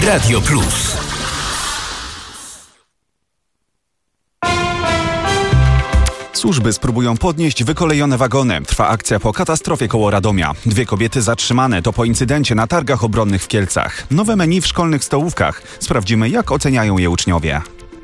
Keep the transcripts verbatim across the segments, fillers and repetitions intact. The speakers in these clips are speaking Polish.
Radio Plus. Służby spróbują podnieść wykolejone wagony. Trwa akcja po katastrofie koło Radomia. Dwie kobiety zatrzymane to po incydencie na targach obronnych w Kielcach. Nowe menu w szkolnych stołówkach. Sprawdzimy, jak oceniają je uczniowie.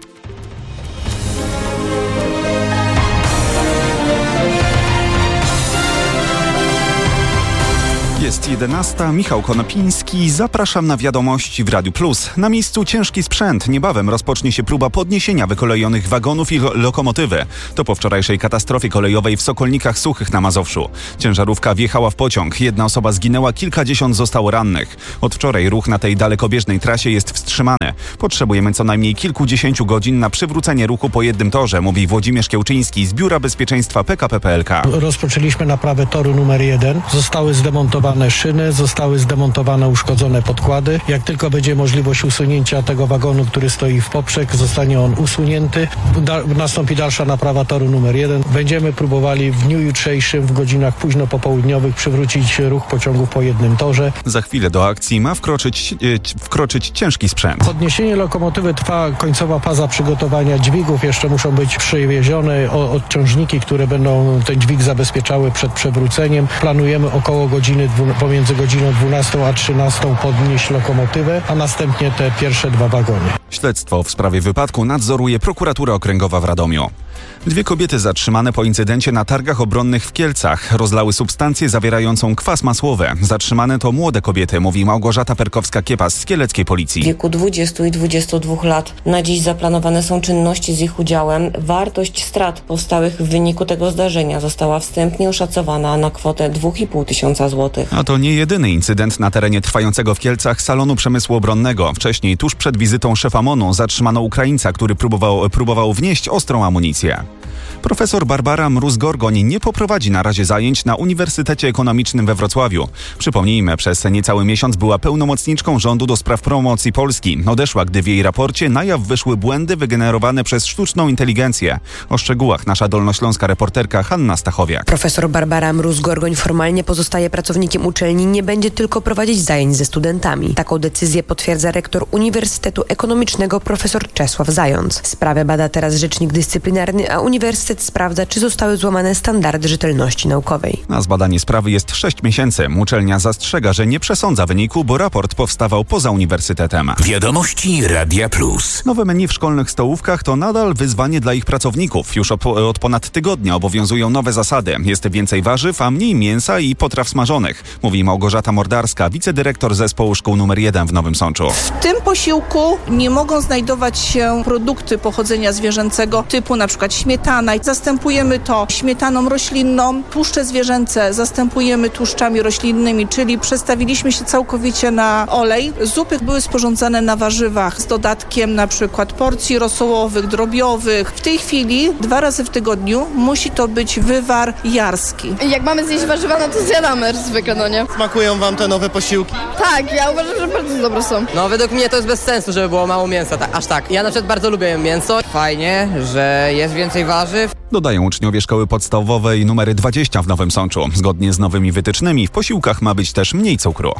Jest jedenasta, Michał Konopiński, zapraszam na wiadomości w Radiu Plus. Na miejscu ciężki sprzęt. Niebawem rozpocznie się próba podniesienia wykolejonych wagonów i lo- lokomotywy. To po wczorajszej katastrofie kolejowej w Sokolnikach Suchych na Mazowszu. Ciężarówka wjechała w pociąg. Jedna osoba zginęła, kilkadziesiąt zostało rannych. Od wczoraj ruch na tej dalekobieżnej trasie jest wstrzymany. Potrzebujemy co najmniej kilkudziesięciu godzin na przywrócenie ruchu po jednym torze, mówi Włodzimierz Kiełczyński z Biura Bezpieczeństwa P K P P L K. Rozpoczęliśmy naprawę toru numer jeden. Zostały zdemontowane szyny, zostały zdemontowane uszkodzone podkłady. Jak tylko będzie możliwość usunięcia tego wagonu, który stoi w poprzek, zostanie on usunięty. Da- nastąpi dalsza naprawa toru numer jeden. Będziemy próbowali w dniu jutrzejszym, w godzinach późno popołudniowych przywrócić ruch pociągów po jednym torze. Za chwilę do akcji ma wkroczyć, e, wkroczyć ciężki sprzęt. Podniesienie lokomotywy trwa, końcowa faza przygotowania dźwigów. Jeszcze muszą być przywiezione o- odciążniki, które będą ten dźwig zabezpieczały przed przewróceniem. Planujemy około godziny dwu- pomiędzy godziną dwunastą a trzynastą podnieść lokomotywę, a następnie te pierwsze dwa wagony. Śledztwo w sprawie wypadku nadzoruje prokuratura okręgowa w Radomiu. Dwie kobiety zatrzymane po incydencie na targach obronnych w Kielcach rozlały substancję zawierającą kwas masłowy. Zatrzymane to młode kobiety, mówi Małgorzata Perkowska-Kiepas z kieleckiej policji. W wieku dwudziestu i dwudziestu dwóch lat. Na dziś zaplanowane są czynności z ich udziałem. Wartość strat powstałych w wyniku tego zdarzenia została wstępnie oszacowana na kwotę dwa i pół tysiąca złotych. A to nie jedyny incydent na terenie trwającego w Kielcach salonu przemysłu obronnego. Wcześniej, tuż przed wizytą szefa M O N-u, zatrzymano Ukraińca, który próbował, próbował wnieść ostrą amunicję. Profesor Barbara Mróz-Gorgoń nie poprowadzi na razie zajęć na Uniwersytecie Ekonomicznym we Wrocławiu. Przypomnijmy, przez niecały miesiąc była pełnomocniczką rządu do spraw promocji Polski. Odeszła, gdy w jej raporcie na jaw wyszły błędy wygenerowane przez sztuczną inteligencję. O szczegółach nasza dolnośląska reporterka Hanna Stachowiak. Profesor Barbara Mróz-Gorgoń formalnie pozostaje pracownikiem uczelni, nie będzie tylko prowadzić zajęć ze studentami. Taką decyzję potwierdza rektor Uniwersytetu Ekonomicznego profesor Czesław Zając. Sprawę bada teraz rzecznik dyscyplinarny, a uniwersytet sprawdza, czy zostały złamane standardy rzetelności naukowej. Na zbadanie sprawy jest sześć miesięcy. Uczelnia zastrzega, że nie przesądza wyniku, bo raport powstawał poza uniwersytetem. Wiadomości Radia Plus. Nowe menu w szkolnych stołówkach to nadal wyzwanie dla ich pracowników. Już op- od ponad tygodnia obowiązują nowe zasady. Jest więcej warzyw, a mniej mięsa i potraw smażonych, mówi Małgorzata Mordarska, wicedyrektor zespołu szkół numer jeden w Nowym Sączu. W tym posiłku nie mogą znajdować się produkty pochodzenia zwierzęcego typu na przykład śmietana. Zastępujemy to śmietaną roślinną, tłuszcze zwierzęce zastępujemy tłuszczami roślinnymi, czyli przestawiliśmy się całkowicie na olej. Zupy były sporządzane na warzywach z dodatkiem na przykład porcji rosołowych, drobiowych. W tej chwili dwa razy w tygodniu musi to być wywar jarski. Jak mamy zjeść warzywa, no to zjadamy zwykle, no nie? Smakują wam te nowe posiłki? Tak, ja uważam, że bardzo dobre są. No według mnie to jest bez sensu, żeby było mało mięsa, tak, aż tak. Ja na przykład bardzo lubię mięso. Fajnie, że jest więcej warzyw. Dodają uczniowie szkoły podstawowej numery dwadzieścia w Nowym Sączu. Zgodnie z nowymi wytycznymi w posiłkach ma być też mniej cukru.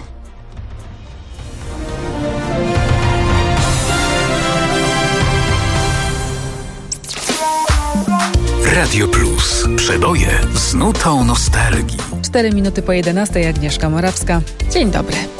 Radio Plus. Przeboje z nutą nostalgii. Cztery minuty po jedenastej, Agnieszka Morawska. Dzień dobry.